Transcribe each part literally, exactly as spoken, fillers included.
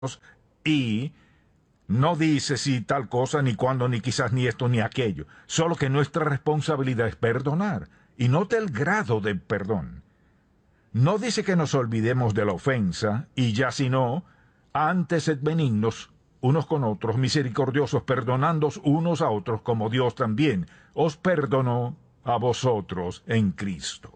y no dice si tal cosa, ni cuándo, ni quizás, ni esto, ni aquello. Solo que nuestra responsabilidad es perdonar. Y note el grado de perdón. No dice que nos olvidemos de la ofensa, y ya sino, antes sed benignos unos con otros, misericordiosos, perdonándoos unos a otros, como Dios también os perdonó a vosotros en Cristo.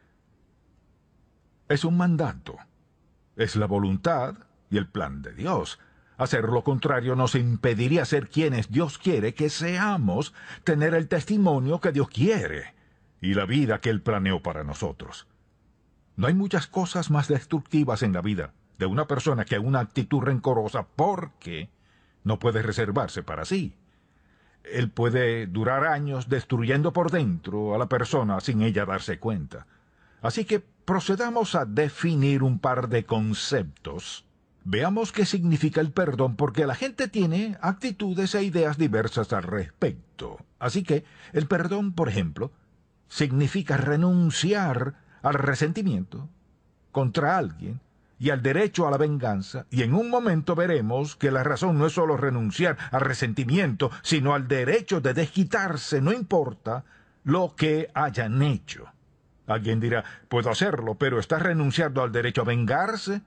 Es un mandato. Es la voluntad y el plan de Dios. Hacer lo contrario nos impediría ser quienes Dios quiere que seamos, tener el testimonio que Dios quiere y la vida que Él planeó para nosotros. No hay muchas cosas más destructivas en la vida de una persona que una actitud rencorosa, porque no puede reservarse para sí. Él puede durar años destruyendo por dentro a la persona sin ella darse cuenta. Así que procedamos a definir un par de conceptos. Veamos qué significa el perdón, porque la gente tiene actitudes e ideas diversas al respecto. Así que el perdón, por ejemplo, significa renunciar al resentimiento contra alguien y al derecho a la venganza, y en un momento veremos que la razón no es solo renunciar al resentimiento, sino al derecho de desquitarse, no importa lo que hayan hecho. Alguien dirá, puedo hacerlo, pero ¿estás renunciando al derecho a vengarse?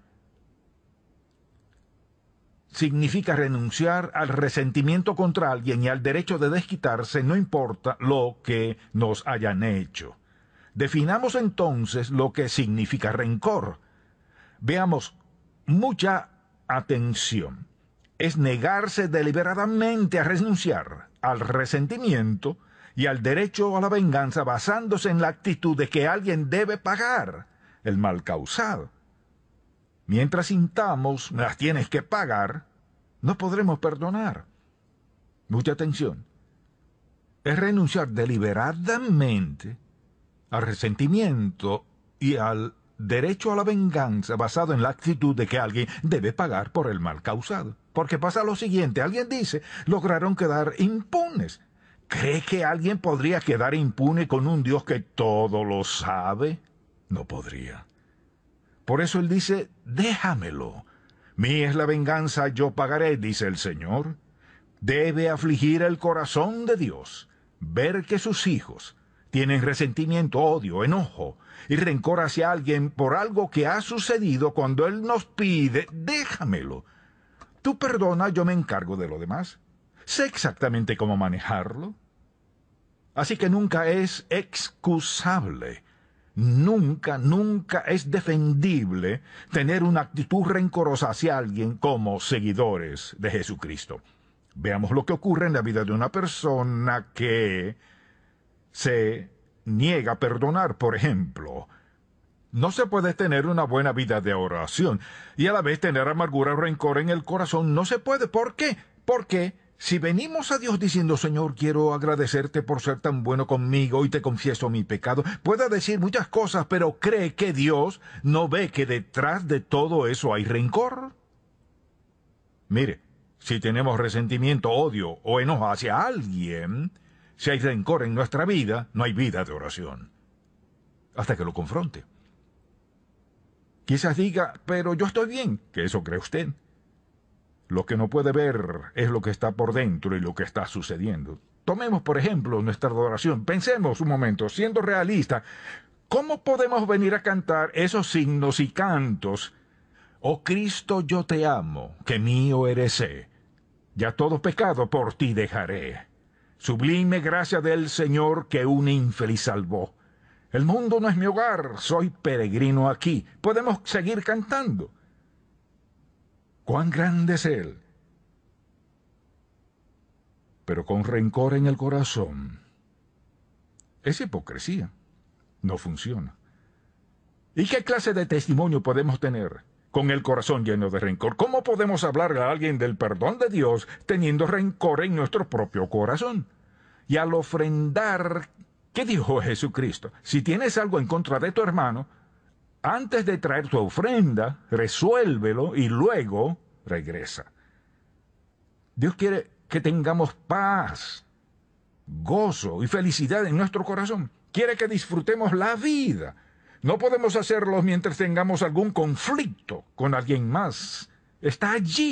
Significa renunciar al resentimiento contra alguien y al derecho de desquitarse, no importa lo que nos hayan hecho. Definamos entonces lo que significa rencor. Veamos, mucha atención. Es negarse deliberadamente a renunciar al resentimiento y al derecho a la venganza basándose en la actitud de que alguien debe pagar el mal causado. Mientras sintamos, las tienes que pagar, no podremos perdonar. Mucha atención. Es renunciar deliberadamente al resentimiento y al derecho a la venganza basado en la actitud de que alguien debe pagar por el mal causado. Porque pasa lo siguiente, alguien dice, lograron quedar impunes. ¿Cree que alguien podría quedar impune con un Dios que todo lo sabe? No podría. Por eso él dice, déjamelo. Mía es la venganza, yo pagaré, dice el Señor. Debe afligir el corazón de Dios, ver que sus hijos tienen resentimiento, odio, enojo y rencor hacia alguien por algo que ha sucedido cuando Él nos pide, déjamelo. Tú perdona, yo me encargo de lo demás. Sé exactamente cómo manejarlo. Así que nunca es excusable. Nunca, nunca es defendible tener una actitud rencorosa hacia alguien como seguidores de Jesucristo. Veamos lo que ocurre en la vida de una persona que se niega a perdonar, por ejemplo. No se puede tener una buena vida de oración y a la vez tener amargura o rencor en el corazón. No se puede. ¿Por qué? Porque si venimos a Dios diciendo, Señor, quiero agradecerte por ser tan bueno conmigo y te confieso mi pecado, puede decir muchas cosas, pero cree que Dios no ve que detrás de todo eso hay rencor. Mire, si tenemos resentimiento, odio o enojo hacia alguien, si hay rencor en nuestra vida, no hay vida de oración. Hasta que lo confronte. Quizás diga, pero yo estoy bien, que eso cree usted. Lo que no puede ver es lo que está por dentro y lo que está sucediendo. Tomemos, por ejemplo, nuestra adoración. Pensemos un momento, siendo realistas, ¿cómo podemos venir a cantar esos signos y cantos? Oh Cristo, yo te amo, que mío eres. Ya todo pecado por ti dejaré. Sublime gracia del Señor que un infeliz salvó. El mundo no es mi hogar, soy peregrino aquí. Podemos seguir cantando. ¡Cuán grande es Él! Pero con rencor en el corazón, es hipocresía. No funciona. ¿Y qué clase de testimonio podemos tener con el corazón lleno de rencor? ¿Cómo podemos hablarle a alguien del perdón de Dios teniendo rencor en nuestro propio corazón? Y al ofrendar, ¿qué dijo Jesucristo? Si tienes algo en contra de tu hermano, antes de traer tu ofrenda, resuélvelo y luego regresa. Dios quiere que tengamos paz, gozo y felicidad en nuestro corazón. Quiere que disfrutemos la vida. No podemos hacerlo mientras tengamos algún conflicto con alguien más está allí